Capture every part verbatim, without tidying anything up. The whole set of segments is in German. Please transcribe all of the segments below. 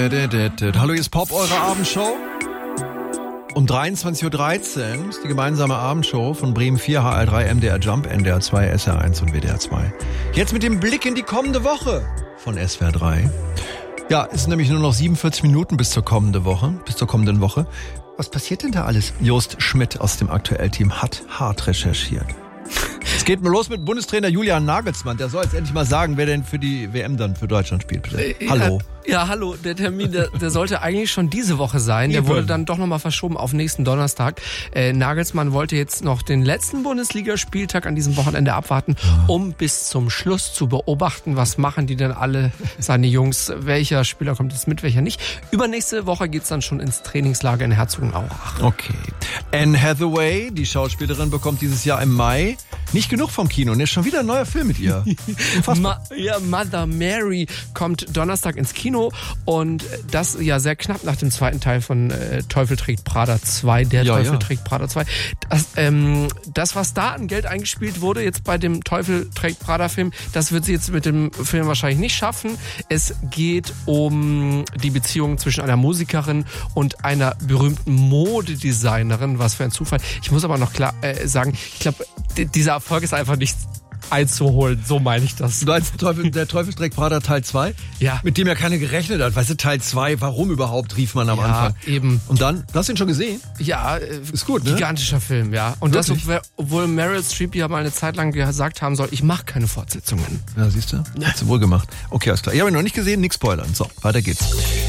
Hallo, hier ist Pop, eure Abendshow. Um dreiundzwanzig Uhr dreizehn ist die gemeinsame Abendshow von Bremen vier, H R drei, M D R Jump, N D R zwei, S R eins und W D R zwei. Jetzt mit dem Blick in die kommende Woche von S W R drei. Ja, es sind nämlich nur noch siebenundvierzig Minuten bis zur kommenden Woche, bis zur kommenden Woche. Was passiert denn da alles? Jost Schmidt aus dem Aktuell-Team hat hart recherchiert. Es geht los mit Bundestrainer Julian Nagelsmann. Der soll jetzt endlich mal sagen, wer denn für die W M dann für Deutschland spielt. Bitte. Äh, Hallo. Ja, ja, hallo. Der Termin, der, der sollte eigentlich schon diese Woche sein. Der wurde dann doch nochmal verschoben auf nächsten Donnerstag. Äh, Nagelsmann wollte jetzt noch den letzten Bundesligaspieltag an diesem Wochenende abwarten, um bis zum Schluss zu beobachten, was machen die denn alle, seine Jungs, welcher Spieler kommt jetzt mit, welcher nicht. Übernächste Woche geht's dann schon ins Trainingslager in Herzogenaurach. Okay. Anne Hathaway, die Schauspielerin, bekommt dieses Jahr im Mai nicht genug vom Kino. Und jetzt schon wieder ein neuer Film mit ihr. Ma- ja, Mother Mary kommt Donnerstag ins Kino und das ja sehr knapp nach dem zweiten Teil von äh, Teufel trägt Prada zwei, der ja, Teufel ja. trägt Prada zwei. Das, ähm, das, was da an Geld eingespielt wurde, jetzt bei dem Teufel trägt Prada Film, das wird sie jetzt mit dem Film wahrscheinlich nicht schaffen. Es geht um die Beziehung zwischen einer Musikerin und einer berühmten Modedesignerin. Was für ein Zufall. Ich muss aber noch klar äh, sagen, ich glaube, d- dieser Erfolg ist einfach nicht einzuholen, so meine ich das. Du meinst Teufel, der Teufel trägt Prada Teil zwei? Ja. Mit dem ja keiner gerechnet hat. Weißt du, Teil zwei, warum überhaupt, rief man am Ja, Anfang. eben. Und dann, du hast ihn schon gesehen? Ja, äh, Ist gut, ne? Gigantischer Film, ja. Und Wirklich? das, obwohl Meryl Streep ja mal eine Zeit lang gesagt haben soll, ich mache keine Fortsetzungen. Ja, siehst du? Hat sie wohl gemacht. Okay, alles klar. Ich habe ihn noch nicht gesehen, nix spoilern. So, weiter geht's.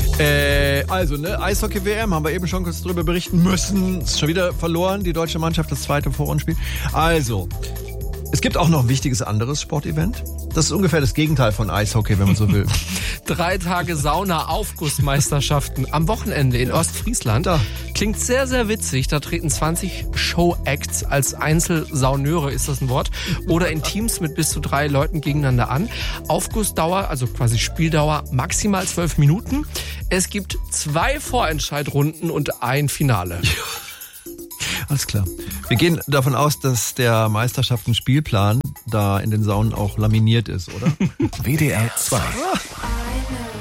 Äh, also, ne, Eishockey-W M, haben wir eben schon kurz drüber berichten müssen. Ist schon wieder verloren, die deutsche Mannschaft, das zweite Vorrundenspiel. Also, es gibt auch noch ein wichtiges anderes Sportevent. Das ist ungefähr das Gegenteil von Eishockey, wenn man so will. Drei Tage Sauna-Aufgussmeisterschaften am Wochenende in Ostfriesland. Da. Klingt sehr, sehr witzig. Da treten zwanzig Show-Acts als Einzelsauneure, ist das ein Wort, oder in Teams mit bis zu drei Leuten gegeneinander an. Aufgussdauer, also quasi Spieldauer, maximal zwölf Minuten. Es gibt zwei Vorentscheidrunden und ein Finale. Alles klar. Wir gehen davon aus, dass der Meisterschaften-Spielplan da in den Saunen auch laminiert ist, oder? W D R zwei.